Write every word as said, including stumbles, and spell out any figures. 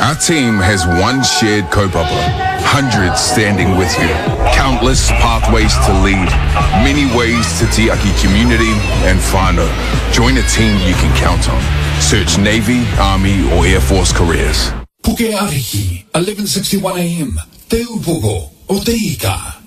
Our team has one shared kaupapa, hundreds standing with you, countless pathways to lead, many ways to Tiaki community and whānau. Join a team you can count on. Search Navy, Army or Air Force careers. Puke Ariki, eleven sixty-one A M, Te Upogo, o Te Ika.